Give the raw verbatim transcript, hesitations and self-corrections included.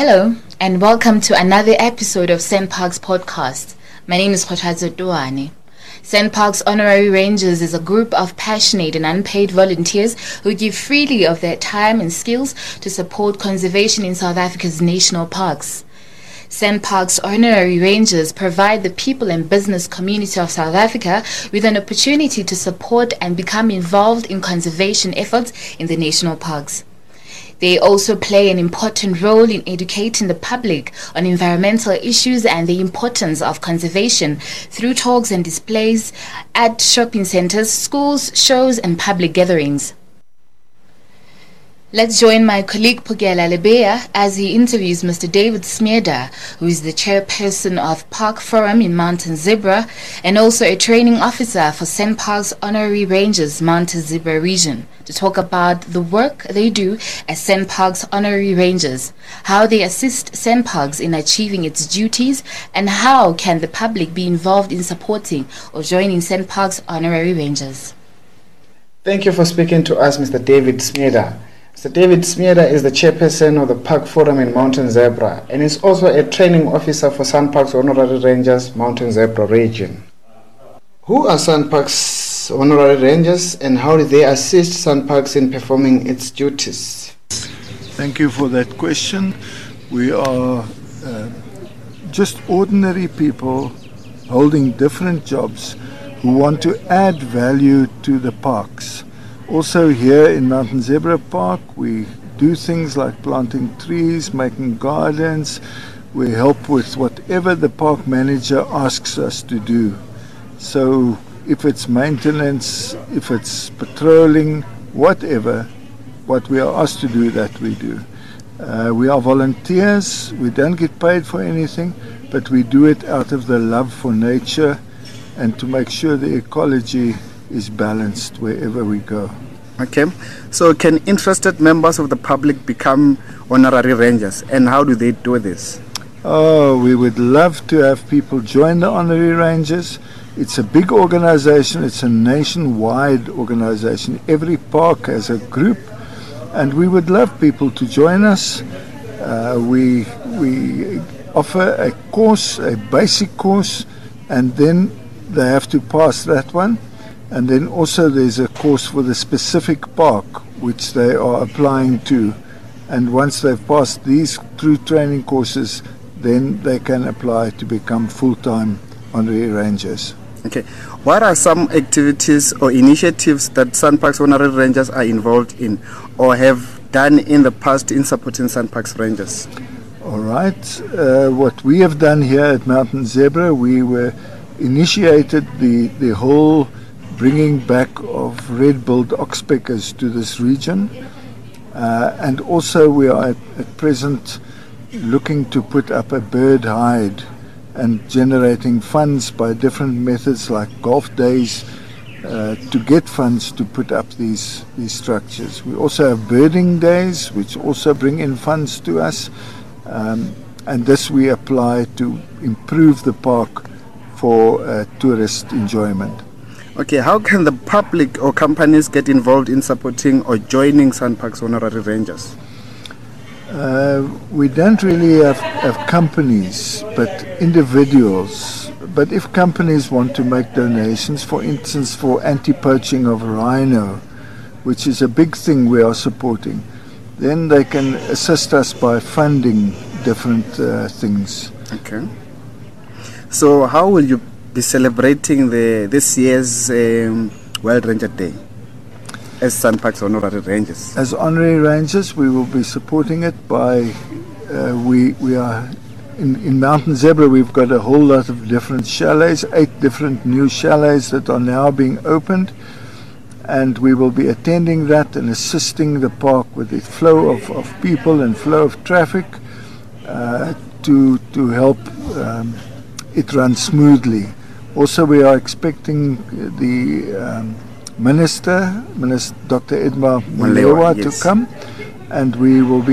Hello, and welcome to another episode of SANParks Podcast. My name is Khothadzo Tuane. SANParks Honorary Rangers is a group of passionate and unpaid volunteers who give freely of their time and skills to support conservation in South Africa's national parks. SANParks Honorary Rangers provide the people and business community of South Africa with an opportunity to support and become involved in conservation efforts in the national parks. They also play an important role in educating the public on environmental issues and the importance of conservation through talks and displays at shopping centers, schools, shows, and public gatherings. Let's join my colleague Pugela Lebeya as he interviews Mister David Smeerder, who is the chairperson of Park Forum in Mountain Zebra and also a training officer for SANParks Honorary Rangers Mountain Zebra region, to talk about the work they do as SANParks Honorary Rangers, how they assist SANParks in achieving its duties, and how can the public be involved in supporting or joining SANParks Honorary Rangers. Thank you for speaking to us, Mister David Smeerder. Mister David Smeerder is the chairperson of the Park Forum in Mountain Zebra and is also a training officer for SANParks Honorary Rangers Mountain Zebra region. Who are SANParks Honorary Rangers and how do they assist SANParks in performing its duties? Thank you for that question. We are uh, just ordinary people holding different jobs who want to add value to the parks. Also here in Mountain Zebra Park, we do things like planting trees, making gardens. We help with whatever the park manager asks us to do. So if it's maintenance, if it's patrolling, whatever, what we are asked to do, that we do. Uh, we are volunteers. We don't get paid for anything, but we do it out of the love for nature and to make sure the ecology is balanced wherever we go. Okay, so can interested members of the public become honorary rangers, and how do they do this? Oh, we would love to have people join the honorary rangers. It's a big organization, it's a nationwide organization. Every park has a group, and we would love people to join us. Uh, we, we offer a course, a basic course, and then they have to pass that one. And then also there's a course for the specific park which they are applying to. And once they've passed these through training courses, then they can apply to become full-time honorary rangers. Okay. What are some activities or initiatives that SANParks Honorary Rangers are involved in or have done in the past in supporting SANParks Rangers? All right. Uh, what we have done here at Mountain Zebra, we were initiated the, the whole bringing back of red-billed oxpeckers to this region, uh, and also we are at, at present looking to put up a bird hide and generating funds by different methods like golf days uh, to get funds to put up these these structures. We also have birding days which also bring in funds to us, um, and this we apply to improve the park for uh, tourist enjoyment. Okay, how can the public or companies get involved in supporting or joining SANParks Honorary Rangers? Uh, we don't really have, have companies, but individuals. But if companies want to make donations, for instance, for anti-poaching of rhino, which is a big thing we are supporting, then they can assist us by funding different uh, things. Okay. So how will you be celebrating the this year's um, World Ranger Day as SANParks Honorary Rangers? As honorary rangers, we will be supporting it by uh, we we are in, in Mountain Zebra. We've got a whole lot of different chalets, eight different new chalets that are now being opened, and we will be attending that and assisting the park with the flow of, of people and flow of traffic uh, to to help um, it run smoothly. Also, we are expecting the um, Minister, Minister Doctor Edmar Molewa, yes. to come, and we will be